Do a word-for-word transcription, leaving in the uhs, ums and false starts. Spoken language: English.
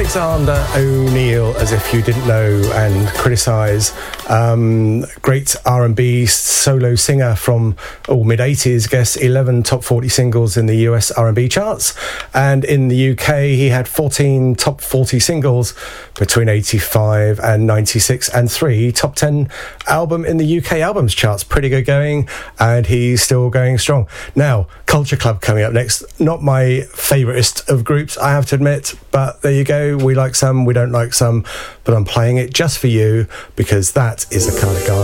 Alexander O'Neal, As If You Didn't Know, and Criticise. Um, great R and B solo singer from oh, mid-eighties, guess eleven top forty singles in the U S R and B charts. And in the U K, he had fourteen top forty singles between eighty-five and ninety-six, and three top ten album in the U K albums charts. Pretty good going, and he's still going strong. Now, Culture Club coming up next. Not my favouriteest of groups, I have to admit, but there you go. We like some, we don't like some, but I'm playing it just for you because that is the kind of guy